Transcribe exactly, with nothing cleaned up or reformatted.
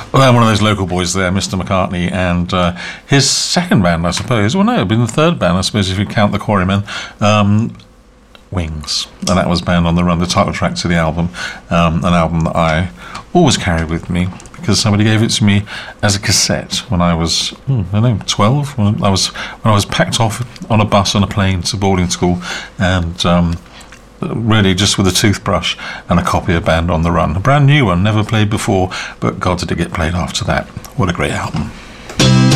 Well, one of those local boys there, Mister McCartney, and uh, his second band, I suppose. Well, no, it'd been the third band, I suppose, if you count the Quarrymen. Um, Wings, and that was Band on the Run, the title track to the album, um, an album that I always carry with me because somebody gave it to me as a cassette when I was, hmm, I don't know, twelve. When I was when I was packed off on a bus on a plane to boarding school, and um, really just with a toothbrush and a copy of Band on the Run, a brand new one, never played before, but God did it get played after that. What a great album.